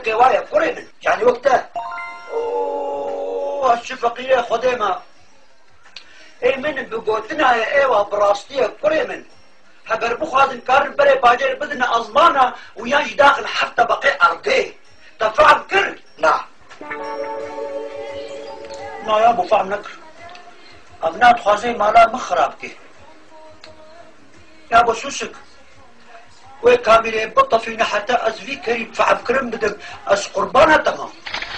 شتك وايا كوري من يعني وقتها اوه هالشفقية خديمة اي من بقوتنا يا ايوه براستية كوري من هبر بخوازن كارن بري باجر بدنا ازمانة وياجي داخل حتى بقي ارضي تفهم كر لا لا يا ابو فهم نكر ابنات خوازي مالا مخرابكي يا ابو سوسك وي كاميري بطفينا حتى ازفي كريم فعب كرم بدك از قربانة تمام